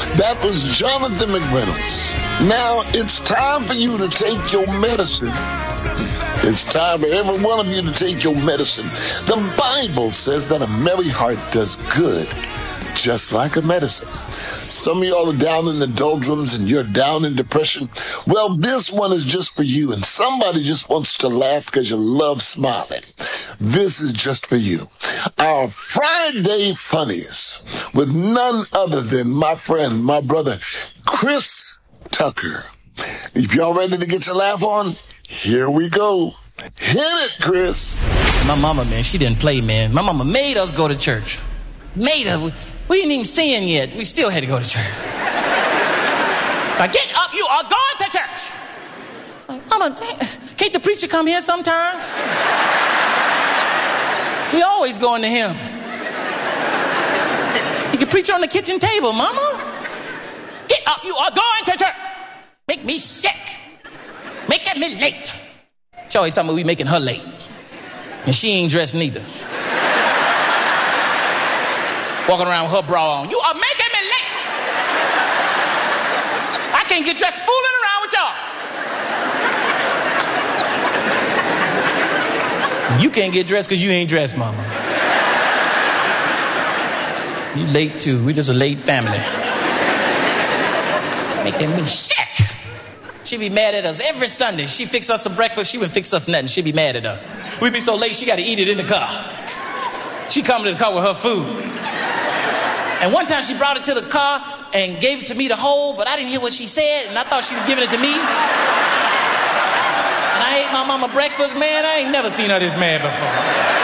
That was Jonathan McReynolds. Now it's time for you to take your medicine. It's time for every one of you to take your medicine. The Bible says that a merry heart does good, just like a medicine. Some of y'all are down in the doldrums and you're down in depression. Well, this one is just for you. And somebody just wants to laugh because you love smiling. This is just for you. Our Friday Funnies with none other than my friend, my brother, Chris Tucker. If y'all ready to get your laugh on, here we go. Hit it, Chris. My mama, man, she didn't play, man. My mama made us go to church. Made us. We ain't even sin yet. We still had to go to church. Now get up, you are going to church. Like, Mama, can't the preacher come here sometimes? We always going to him. You can preach on the kitchen table, Mama. Get up, you are going to church. Make me sick. Making me late. She always talking about we making her late. And she ain't dressed neither. Walking around with her bra on. You are making me late. I can't get dressed fooling around with y'all. You can't get dressed because you ain't dressed, Mama. You late too. We just a late family. Making me sick. She be mad at us every Sunday. She fix us some breakfast. She wouldn't fix us nothing. She be mad at us. We be so late, she got to eat it in the car. She come to the car with her food. And one time she brought it to the car and gave it to me to hold, but I didn't hear what she said, and I thought she was giving it to me. And I ate my mama breakfast, man. I ain't never seen her this mad before.